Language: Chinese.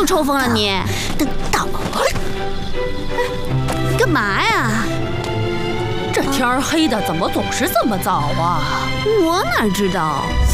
又抽风了你？ 等到， 干嘛呀？ 这天儿黑的，怎么总是这么早啊？ 我哪知道？